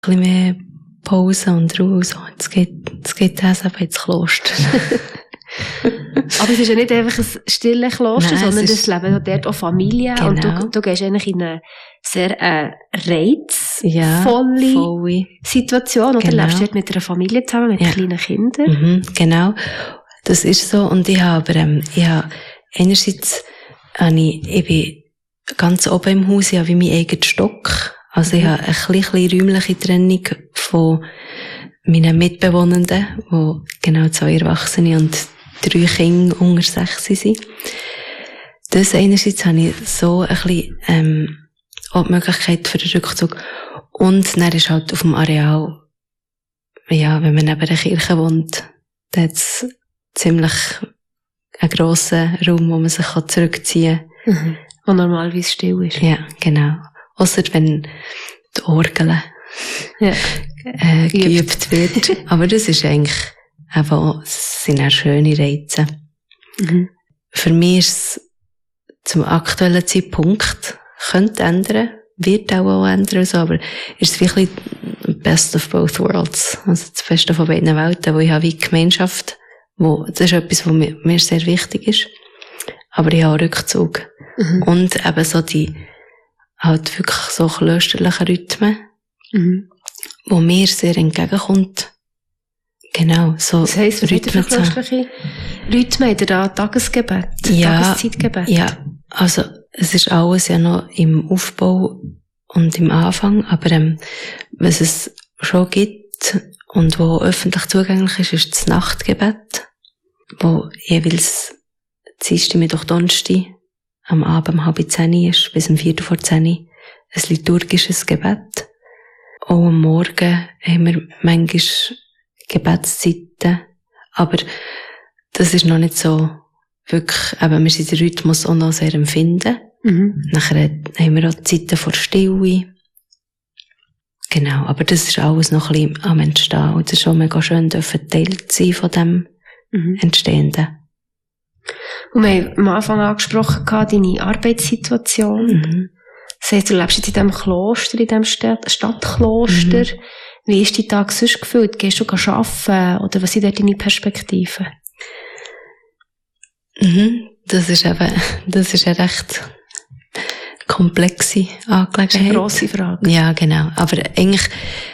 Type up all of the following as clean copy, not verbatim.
bisschen mehr Pause und Ruhe. So, jetzt geht das eben ins Kloster. Aber es ist ja nicht einfach ein stilles Kloster, nein, sondern das leben dort auch Familie. Genau. Und du gehst eigentlich in eine sehr reizvolle Situation. Oder lebst du dort mit einer Familie zusammen, mit kleinen Kindern? Genau, das ist so. Und ich habe einerseits, ich bin ganz oben im Haus, ich habe wie meinen eigenen Stock. Also ich habe eine kleine räumliche Trennung von meinen Mitbewohnenden, die genau 2 Erwachsene und 3 Kinder unter 6 sind. Das einerseits habe ich so ein bisschen auch die Möglichkeit für den Rückzug. Und dann ist halt auf dem Areal, ja, wenn man neben der Kirche wohnt, da hat es ziemlich einen grossen Raum, wo man sich zurückziehen kann. Wo normalerweise still ist. Ja, genau. Ausser wenn die Orgel geübt wird. Aber das ist eigentlich einfach, sind auch schöne Reize. Für mich ist es zum aktuellen Zeitpunkt, könnte ändern, wird auch ändern, so, aber ist es wirklich best of both worlds. Also das Beste von beiden Welten, wo ich habe wie Gemeinschaft, das ist etwas, was mir sehr wichtig ist. Aber ich habe auch Rückzug. Und eben so die, halt wirklich so klösterlichen Rhythmen, wo mir sehr entgegenkommt. Genau, so. Das heisst, was Rhythmen für klösterliche Rhythmen? Habt ihr da Tagesgebet? Tageszeitgebet? Ja, also, es ist alles ja noch im Aufbau und im Anfang, aber, was es schon gibt und wo öffentlich zugänglich ist, ist das Nachtgebet, wo jeweils Dienstag, Mittwoch, Donnerstag am Abend um 9:30 ist, bis um 9:45 ein liturgisches Gebet. Auch am Morgen haben wir manchmal Gebetszeiten, aber das ist noch nicht so wirklich, eben, wir sind den Rhythmus auch noch sehr empfinden. Nachher haben wir auch Zeiten vor Stille. Genau, aber das ist alles noch ein bisschen am Entstehen und es ist schon mega schön, dürfen Teil sein von dem Entstehenden. Und wir haben am Anfang angesprochen, deine Arbeitssituation. Das heisst, du lebst jetzt in diesem Kloster, in diesem Stadtkloster. Wie ist dein Tag sonst gefüllt? Gehst du arbeiten? Oder was sind dort deine Perspektiven? Das ist eine recht komplexe Angelegenheit. Das ist eine grosse Frage. Ja, genau. Aber eigentlich,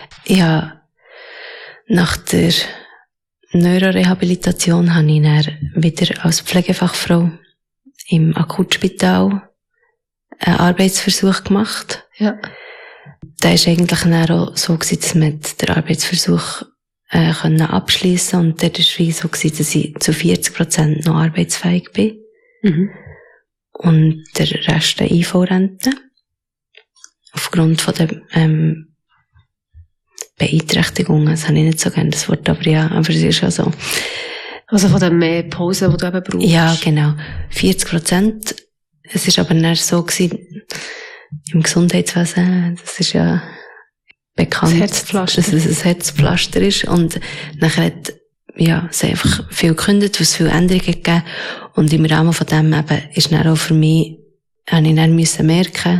nach der Neurorehabilitation habe ich dann wieder als Pflegefachfrau im Akutspital einen Arbeitsversuch gemacht. Ja. Da war eigentlich dann auch so, dass wir den Arbeitsversuch abschliessen und dort war es so, dass ich zu 40% noch arbeitsfähig bin. Und der Rest der IV-Rente. Aufgrund von der Beeinträchtigungen, das habe ich nicht so gerne das Wort, aber ja, aber es ist ja so. Also von den mehr Pausen, die du eben brauchst? Ja, genau. 40%. Es ist aber nicht so gewesen, im Gesundheitswesen, das ist ja bekannt, dass es ein Herzpflaster ist. Und nachher hat, es einfach viel gekündigt, was viele Änderungen gegeben. Und im Rahmen von dem eben ist dann auch für mich, habe ich dann merken,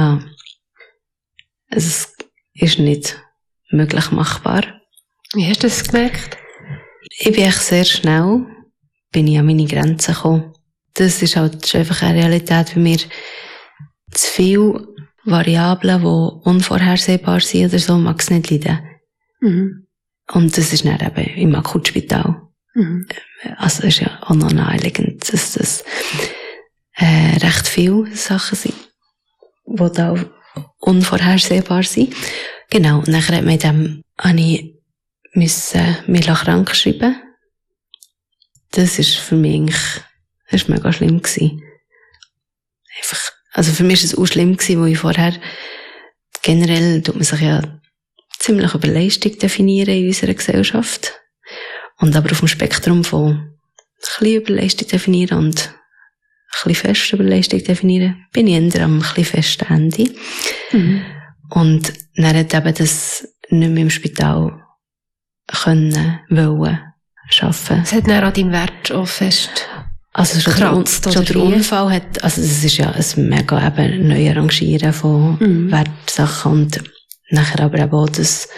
es ist nicht möglich machbar. Wie hast du das gemerkt? Ich bin echt sehr schnell, bin ich an meine Grenzen gekommen. Das ist halt einfach eine Realität bei mir. Zu viele Variablen, die unvorhersehbar sind oder so, mag es nicht leiden. Und das ist dann eben im Akutspital. Also es ist ja auch noch naheliegend, dass das recht viele Sachen sind, die da unvorhersehbar sind. Genau, und nachher hat ich mich krank schreiben. Das ist für mich das war mega schlimm gewesen. Einfach, also für mich war es auch schlimm gewesen, wo ich vorher, generell tut man sich ja ziemlich über Leistung definieren in unserer Gesellschaft. Und aber auf dem Spektrum von ein bisschen über Leistung definieren und ein bisschen fest über Leistung definieren, bin ich eher am ein bisschen festen Ende. Und dann hat eben das nicht mehr im Spital wollen arbeiten. Es hat dann an deinem Wert auch fest also schon der Unfall hat, also es ist ja ein mega eben Neuarrangieren von Wertsachen und nachher aber eben auch das